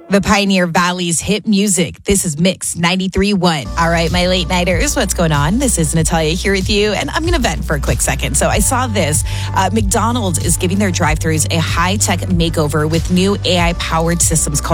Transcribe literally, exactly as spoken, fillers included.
The Pioneer Valley's hit music. This is Mix ninety-three point one. All right, my late nighters, what's going on? This is Natalia here with you, and I'm going to vent for a quick second. So I saw this. Uh, McDonald's is giving their drive-thrus a high-tech makeover with new A I-powered systems called